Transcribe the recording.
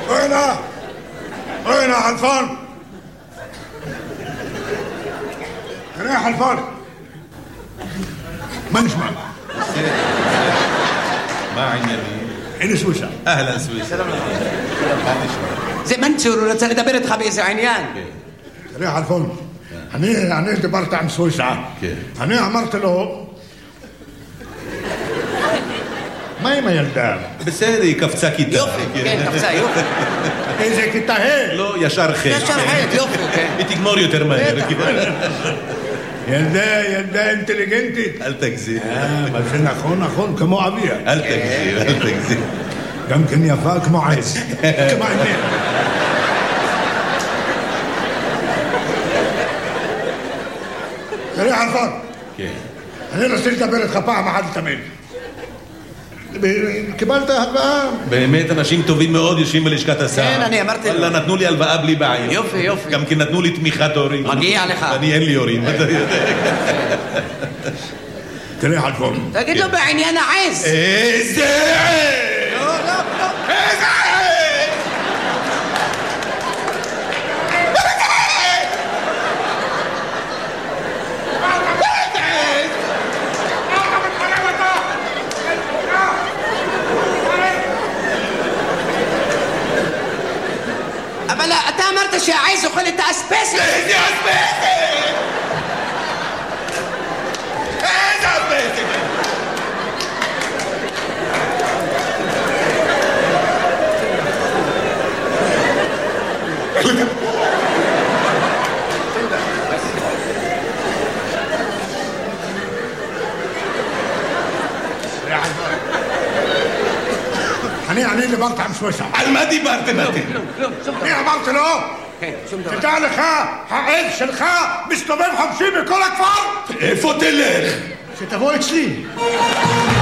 وين حلفان؟ يا حلفان ما نسمع. ما عندنا هنا سويسرا. اهلا سويسرا. زي ما انت رسالة دبرت خبيث عينيان. يا حلفان هني دبرت عن سويسرا. هني عمرت له ما يلدام. בסדר, קפצה כיתה. יופי, כן, קפצה, יופי. איזה כיתה ה'? לא, ישר ח'. ישר ח', יופי, כן. היא תגמור יותר מהר. ילדה אינטליגנטית. אל תגזים. מה שנכון, כמו אביה. אל תגזים. גם כן יפה כמו עז. כמו עניין. תראה חלפון. כן. אני רוצה לדבר איתך פעם אחת לתמיד. קיבלת הלוואה? באמת אנשים טובים מאוד יושבים בלשכת השר. כן, אני אמרתי לו. נתנו לי הלוואה בלי בעיה. יופי. גם כן נתנו לי תמיכת הורים. מגיע לך. אני אין לי הורים. תראה חלפון. תגיד לו בעניין העז. איזה עז! לא. איזה עז! אבל אתה אמרת שהעז אוכל את האספסת. איזה אספסת! איזה אספסת! אני דיברתי עם סוויסה. על מה דיברתם אתם? אני אמרתי לו, תדע לך, העז שלך מסתובב חופשי בכל הכפר. איפה תלך? שתבוא אצלי.